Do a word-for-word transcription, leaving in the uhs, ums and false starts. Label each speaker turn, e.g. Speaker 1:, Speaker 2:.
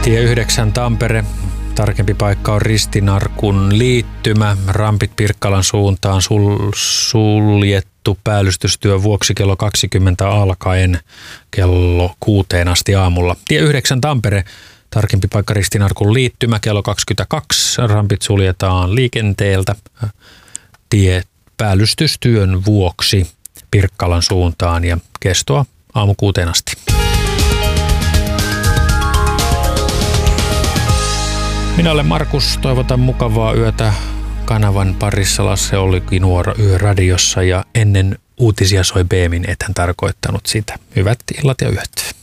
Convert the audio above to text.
Speaker 1: Tie yhdeksän Tampere. Tarkempi paikka on Ristinarkun liittymä. Rampit Pirkkalan suuntaan sul, suljettu päällystystyön vuoksi kello kaksikymmentä alkaen kello kuuteen asti aamulla. Tie yhdeksän Tampere. Tarkempi paikka Ristinarkun liittymä kello kaksikymmentäkaksi. Rampit suljetaan liikenteeltä tie päällystystyön vuoksi Pirkkalan suuntaan ja kestoa aamu kuuteen asti. Minä olen Markus, toivotan mukavaa yötä kanavan parissa. Lasse Olli Nuora Yöradiossa ja ennen uutisia soi Beemin, et hän tarkoittanut sitä. Hyvät illat ja yöt.